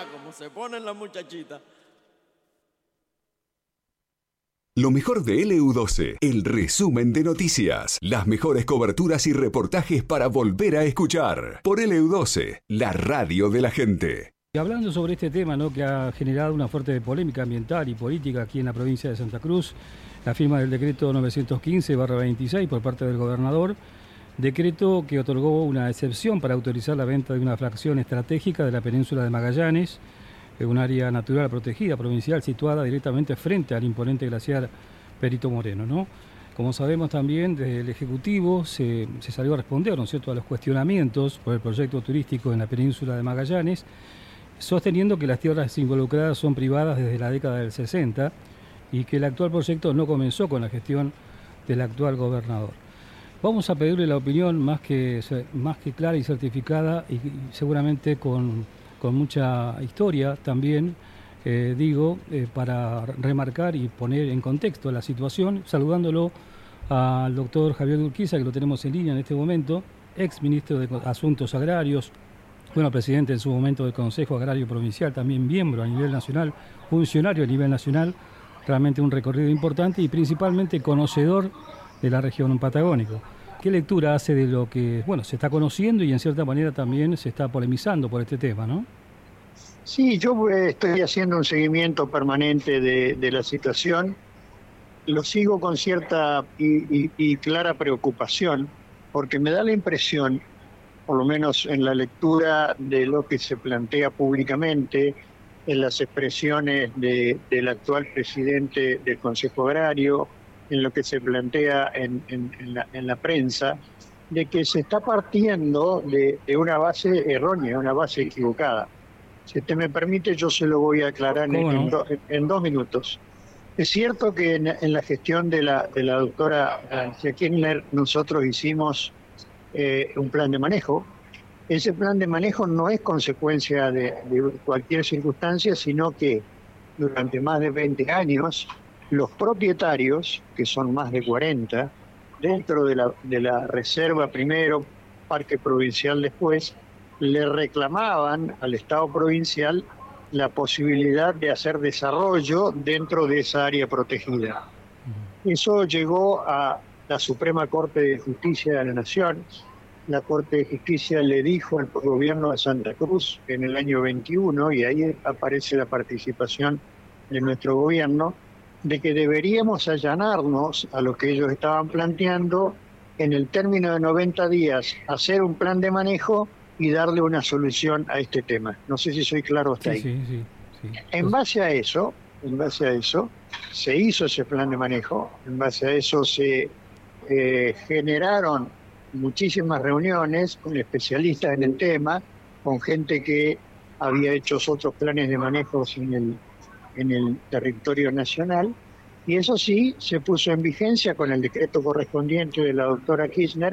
como se ponen las muchachitas. Lo mejor de LU12, el resumen de noticias, las mejores coberturas y reportajes para volver a escuchar. Por LU12, la radio de la gente. Y hablando sobre este tema, ¿no?, que ha generado una fuerte polémica ambiental y política aquí en la provincia de Santa Cruz, la firma del decreto 915/26 por parte del gobernador, decreto que otorgó una excepción para autorizar la venta de una fracción estratégica de la península de Magallanes, un área natural protegida provincial situada directamente frente al imponente glaciar Perito Moreno, ¿no? Como sabemos también, desde el Ejecutivo se salió a responder, ¿no es cierto?, a los cuestionamientos por el proyecto turístico en la península de Magallanes, sosteniendo que las tierras involucradas son privadas desde la década del 60 y que el actual proyecto no comenzó con la gestión del actual gobernador. Vamos a pedirle la opinión más que clara y certificada y seguramente con mucha historia también, para remarcar y poner en contexto la situación, saludándolo al doctor Javier Urquiza, que lo tenemos en línea en este momento, ex ministro de Asuntos Agrarios, presidente en su momento del Consejo Agrario Provincial, también miembro a nivel nacional, funcionario a nivel nacional, realmente un recorrido importante y principalmente conocedor de la región patagónica. ¿Qué lectura hace de lo que se está conociendo y en cierta manera también se está polemizando por este tema, ¿no? Sí, yo estoy haciendo un seguimiento permanente de la situación. Lo sigo con cierta y clara preocupación, porque me da la impresión, por lo menos en la lectura de lo que se plantea públicamente, en las expresiones del actual presidente del Consejo Agrario, en lo que se plantea en la prensa, de que se está partiendo de una base errónea, una base equivocada. Si usted me permite, yo se lo voy a aclarar en 2 minutos. Es cierto que en la gestión de la doctora Alicia Kirchner nosotros hicimos un plan de manejo. Ese plan de manejo no es consecuencia de cualquier circunstancia, sino que durante más de 20 años los propietarios, que son más de 40, dentro de la reserva primero, parque provincial después, le reclamaban al Estado provincial la posibilidad de hacer desarrollo dentro de esa área protegida. Eso llegó a la Suprema Corte de Justicia de la Nación. La Corte de Justicia le dijo al gobierno de Santa Cruz en el año 21, y ahí aparece la participación de nuestro gobierno, de que deberíamos allanarnos a lo que ellos estaban planteando, en el término de 90 días hacer un plan de manejo y darle una solución a este tema. No sé si soy claro hasta ahí. Sí. En base a eso, se hizo ese plan de manejo, en base a eso se generaron muchísimas reuniones con especialistas en el tema, con gente que había hecho otros planes de manejo en el territorio nacional, y eso sí se puso en vigencia con el decreto correspondiente de la doctora Kirchner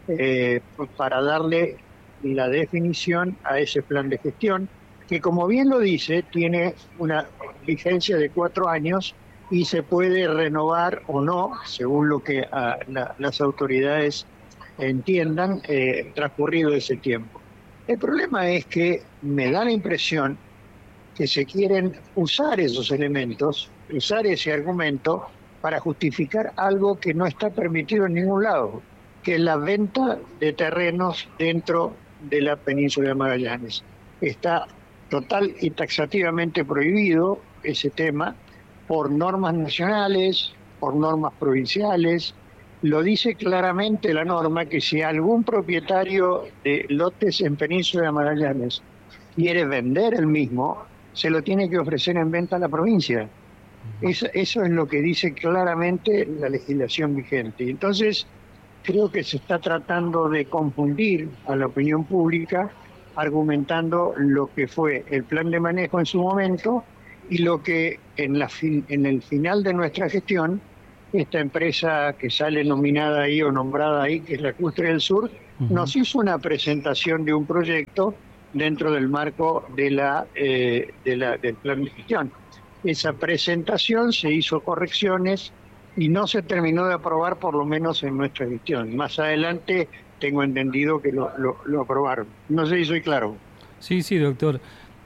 para darle la definición a ese plan de gestión, que como bien lo dice, tiene una vigencia de 4 años y se puede renovar o no, según lo que las autoridades entiendan, transcurrido ese tiempo. El problema es que me da la impresión que se quieren usar esos elementos, usar ese argumento para justificar algo que no está permitido en ningún lado, que es la venta de terrenos dentro de la península de Magallanes. Está total y taxativamente prohibido ese tema por normas nacionales, por normas provinciales. Lo dice claramente la norma que si algún propietario de lotes en península de Magallanes quiere vender el mismo, se lo tiene que ofrecer en venta a la provincia. Eso es lo que dice claramente la legislación vigente. Entonces, creo que se está tratando de confundir a la opinión pública argumentando lo que fue el plan de manejo en su momento y lo que en el final de nuestra gestión, esta empresa que sale nominada ahí o nombrada ahí, que es Lacustre del Sur, nos hizo una presentación de un proyecto dentro del marco del plan de gestión. Esa presentación se hizo correcciones y no se terminó de aprobar, por lo menos en nuestra gestión. Más adelante tengo entendido que lo aprobaron. No sé si soy claro. Sí, doctor.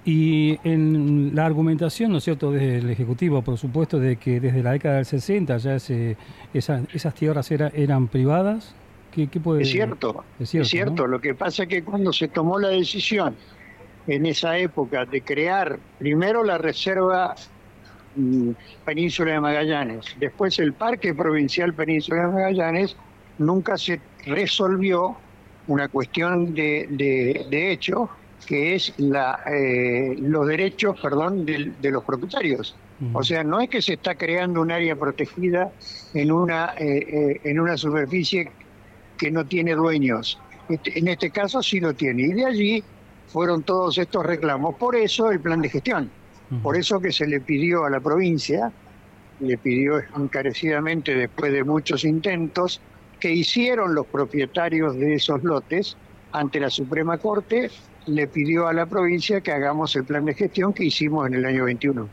Y en la argumentación, ¿no es cierto?, desde el Ejecutivo, por supuesto, de que desde la década del 60 ya esas tierras eran privadas. ¿Qué puede... Es cierto, ¿no? Lo que pasa es que cuando se tomó la decisión en esa época de crear primero la Reserva Península de Magallanes, después el Parque Provincial Península de Magallanes, nunca se resolvió una cuestión de hecho, que es los derechos, de los propietarios. O sea, no es que se está creando un área protegida en una superficie que no tiene dueños. En este caso sí lo tiene. Y de allí fueron todos estos reclamos. Por eso el plan de gestión. Por eso que se le pidió a la provincia, le pidió encarecidamente, después de muchos intentos, que hicieron los propietarios de esos lotes ante la Suprema Corte, le pidió a la provincia que hagamos el plan de gestión que hicimos en el año 21.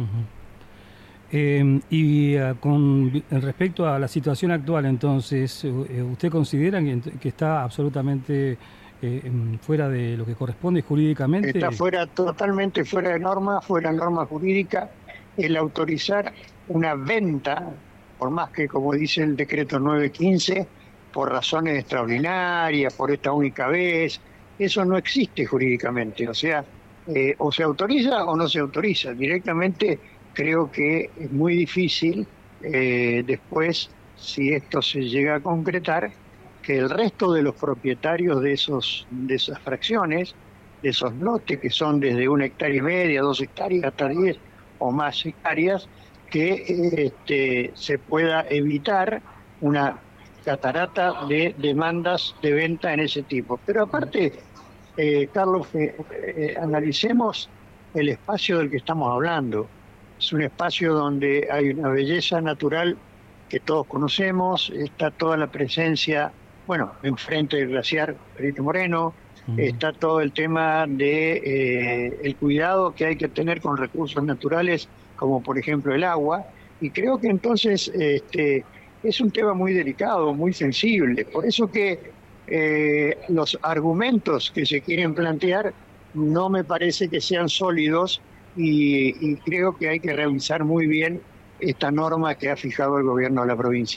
Con respecto a la situación actual, entonces, ¿usted considera que está absolutamente fuera de lo que corresponde jurídicamente? Está totalmente fuera de norma jurídica, el autorizar una venta, por más que, como dice el decreto 915, por razones extraordinarias, por esta única vez, eso no existe jurídicamente. O sea, o se autoriza o no se autoriza. Directamente creo que es muy difícil después, si esto se llega a concretar, que el resto de los propietarios de esas fracciones, de esos lotes que son desde 1,5 hectáreas, 2 hectáreas, hasta 10 o más hectáreas, que se pueda evitar una catarata de demandas de venta en ese tipo. Pero aparte, Carlos, analicemos el espacio del que estamos hablando. Es un espacio donde hay una belleza natural que todos conocemos, está toda la presencia, enfrente del glaciar Perito Moreno, está todo el tema de el cuidado que hay que tener con recursos naturales, como por ejemplo el agua, y creo que entonces es un tema muy delicado, muy sensible. Por eso que los argumentos que se quieren plantear no me parece que sean sólidos y creo que hay que revisar muy bien esta norma que ha fijado el gobierno de la provincia.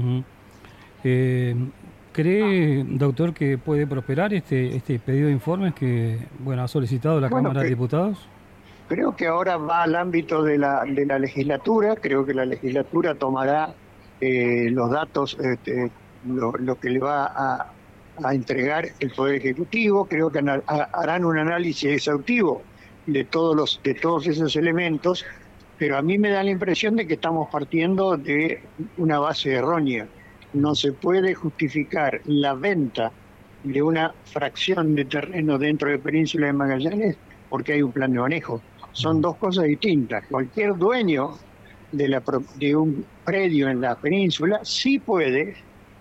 ¿Cree, doctor, que puede prosperar este pedido de informes que ha solicitado la Cámara de Diputados? Creo que ahora va al ámbito de la legislatura. Creo que la legislatura tomará los datos, lo que le va a entregar el Poder Ejecutivo. Creo que harán un análisis exhaustivo de todos esos elementos, pero a mí me da la impresión de que estamos partiendo de una base errónea. No se puede justificar la venta de una fracción de terreno dentro de Península de Magallanes porque hay un plan de manejo. Son dos cosas distintas. Cualquier dueño de un predio en la península sí puede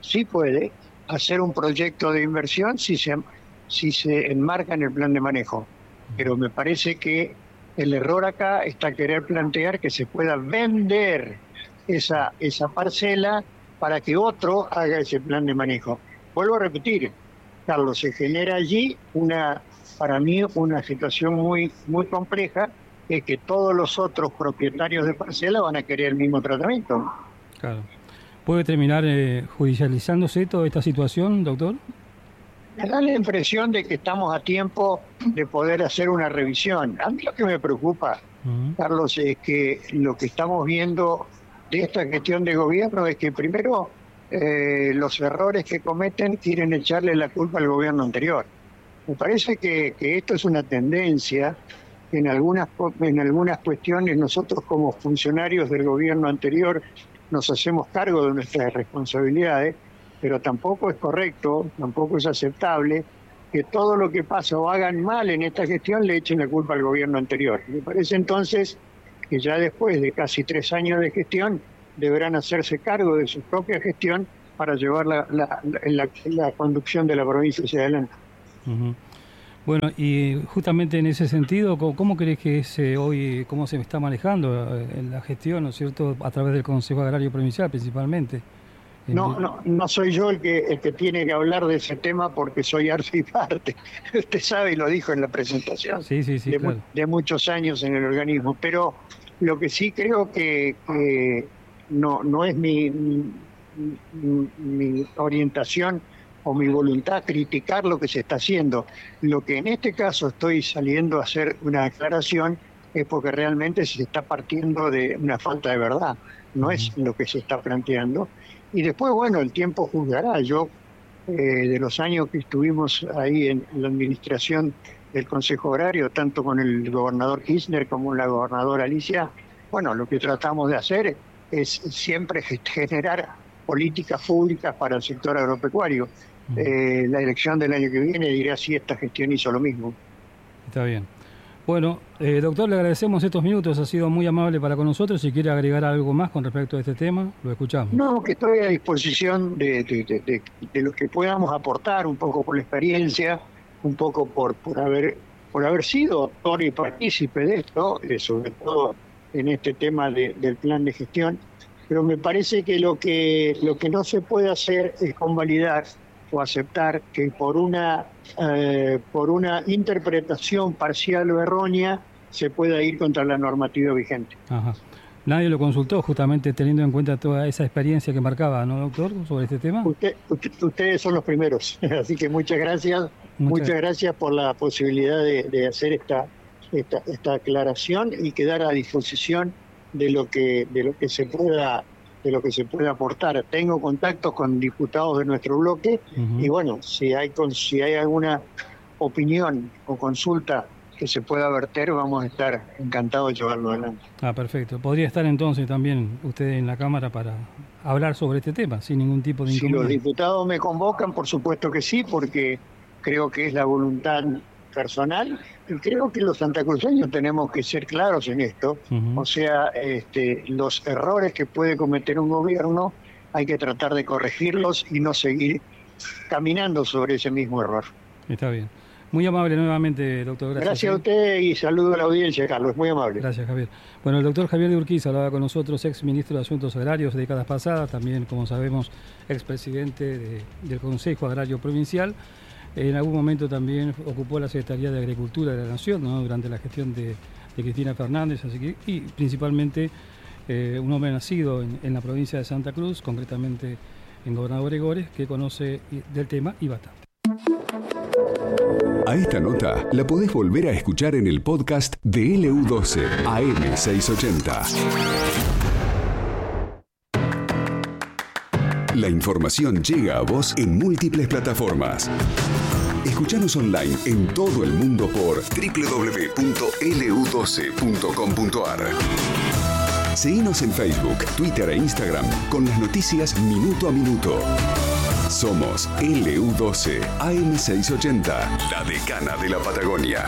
hacer un proyecto de inversión si se enmarca en el plan de manejo. Pero me parece que el error acá está querer plantear que se pueda vender esa parcela para que otro haga ese plan de manejo. Vuelvo a repetir, Carlos, se genera allí para mí una situación muy, muy compleja, es que todos los otros propietarios de parcela van a querer el mismo tratamiento. Claro. ¿Puede terminar judicializándose toda esta situación, doctor? Me da la impresión de que estamos a tiempo de poder hacer una revisión. A mí lo que me preocupa, Carlos, es que lo que estamos viendo de esta gestión de gobierno es que primero los errores que cometen quieren echarle la culpa al gobierno anterior. Me parece que esto es una tendencia que en algunas cuestiones nosotros como funcionarios del gobierno anterior nos hacemos cargo de nuestras responsabilidades, pero tampoco es correcto, tampoco es aceptable que todo lo que pasa o hagan mal en esta gestión le echen la culpa al gobierno anterior. Me parece entonces que ya después de casi 3 años de gestión deberán hacerse cargo de su propia gestión para llevar la conducción de la provincia hacia adelante. Bueno, y justamente en ese sentido, ¿cómo crees que es hoy, cómo se está manejando la gestión, ¿no es cierto?, a través del Consejo Agrario Provincial principalmente? No soy yo el que tiene que hablar de ese tema porque soy arciparte. Usted sabe y lo dijo en la presentación. Sí, claro. De muchos años en el organismo. Pero lo que sí creo que no es mi orientación o mi voluntad criticar lo que se está haciendo. Lo que en este caso estoy saliendo a hacer una aclaración es porque realmente se está partiendo de una falta de verdad. No es lo que se está planteando. Y después, bueno, el tiempo juzgará. Yo, de los años que estuvimos ahí en la administración del Consejo Agrario, tanto con el gobernador Kirchner como la gobernadora Alicia, bueno, lo que tratamos de hacer es siempre generar políticas públicas para el sector agropecuario. La elección del año que viene dirá si esta gestión hizo lo mismo. Está bien. Bueno, doctor, le agradecemos estos minutos, ha sido muy amable para con nosotros. Si quiere agregar algo más con respecto a este tema, lo escuchamos. No, que estoy a disposición de lo que podamos aportar, un poco por la experiencia, un poco por haber sido autor y partícipe de esto, sobre todo en este tema del plan de gestión. Pero me parece que lo que no se puede hacer es convalidar o aceptar que por una interpretación parcial o errónea se pueda ir contra la normativa vigente. Ajá. Nadie lo consultó, justamente teniendo en cuenta toda esa experiencia que marcaba, ¿no, doctor, sobre este tema? Ustedes son los primeros, así que muchas gracias. Muchas gracias por la posibilidad de hacer esta aclaración y quedar a disposición de lo que se pueda aportar. Tengo contactos con diputados de nuestro bloque y bueno, si hay alguna opinión o consulta que se pueda verter, vamos a estar encantados de llevarlo adelante. Perfecto. ¿Podría estar entonces también usted en la Cámara para hablar sobre este tema sin ningún tipo de inconveniente? Si los diputados me convocan, por supuesto que sí, porque creo que es la voluntad personal, y creo que los santacruceños tenemos que ser claros en esto. O sea, los errores que puede cometer un gobierno hay que tratar de corregirlos y no seguir caminando sobre ese mismo error. Está bien. Muy amable nuevamente, doctor. Gracias a usted y saludo a la audiencia, Carlos. Muy amable. Gracias, Javier. Bueno, el doctor Javier de Urquiza hablaba con nosotros, ex ministro de Asuntos Agrarios de décadas pasadas, también, como sabemos, expresidente del Consejo Agrario Provincial. En algún momento también ocupó la Secretaría de Agricultura de la Nación, ¿no?, durante la gestión de Cristina Fernández, así que, y principalmente un hombre nacido en la provincia de Santa Cruz, concretamente en Gobernador Gregores, que conoce del tema y bastante. A esta nota la podés volver a escuchar en el podcast de LU12 AM680. La información llega a vos en múltiples plataformas. Escuchanos online en todo el mundo por www.lu12.com.ar. Seguinos en Facebook, Twitter e Instagram con las noticias minuto a minuto. Somos LU12 AM680, la decana de la Patagonia.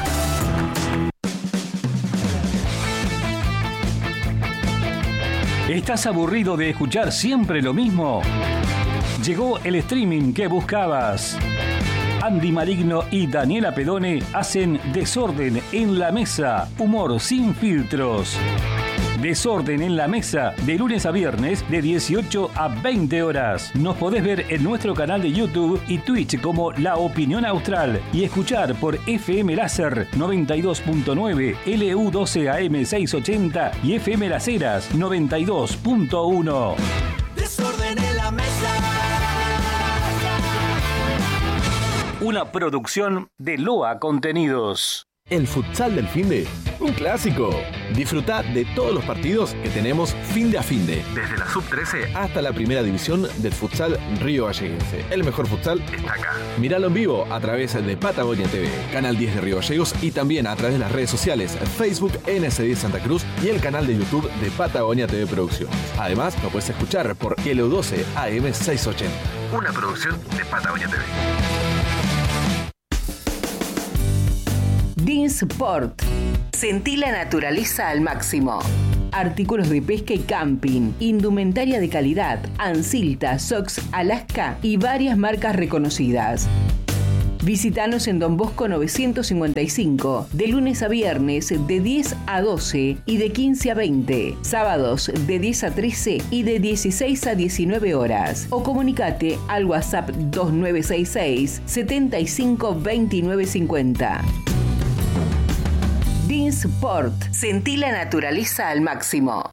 ¿Estás aburrido de escuchar siempre lo mismo? Llegó el streaming que buscabas. Andy Maligno y Daniela Pedone hacen Desorden en la Mesa, humor sin filtros. Desorden en la Mesa, de lunes a viernes, de 18 a 20 horas. Nos podés ver en nuestro canal de YouTube y Twitch como La Opinión Austral y escuchar por FM Láser 92.9, LU12 AM680 y FM Las Heras 92.1. Desorden en la Mesa. Una producción de Loa Contenidos. El futsal del finde, un clásico. Disfruta de todos los partidos que tenemos finde a finde. Desde la sub-13 hasta la primera división del futsal Río Galleguense. El mejor futsal está acá. Míralo en vivo a través de Patagonia TV, Canal 10 de Río Gallegos y también a través de las redes sociales Facebook NS10 Santa Cruz y el canal de YouTube de Patagonia TV Producciones. Además, lo puedes escuchar por LU12 AM680. Una producción de Patagonia TV. Dinsport. Sentí la naturaleza al máximo. Artículos de pesca y camping, indumentaria de calidad, Ansilta, Sox, Alaska y varias marcas reconocidas. Visítanos en Don Bosco 955, de lunes a viernes de 10 a 12 y de 15 a 20, sábados de 10 a 13 y de 16 a 19 horas. O comunicate al WhatsApp 2966 75 29 50. Beansport. Sentí la naturaleza al máximo.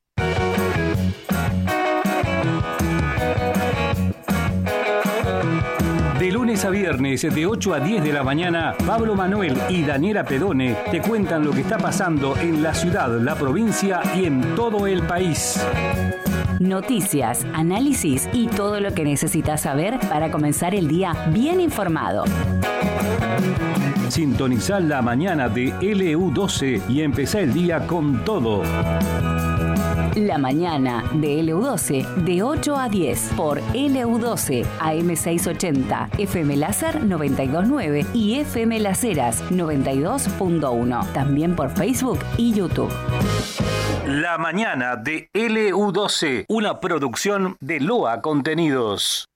De lunes a viernes, de 8 a 10 de la mañana, Pablo Manuel y Daniela Pedone te cuentan lo que está pasando en la ciudad, la provincia y en todo el país. Noticias, análisis y todo lo que necesitas saber para comenzar el día bien informado. Sintonizá la mañana de LU12 y empezá el día con todo. La mañana de LU12 de 8 a 10 por LU12 AM680, FM Láser 92.9 y FM Las Heras 92.1. También por Facebook y YouTube. La mañana de LU12, una producción de Loa Contenidos.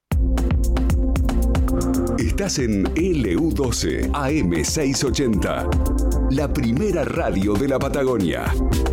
Estás en LU12 AM680, la primera radio de la Patagonia.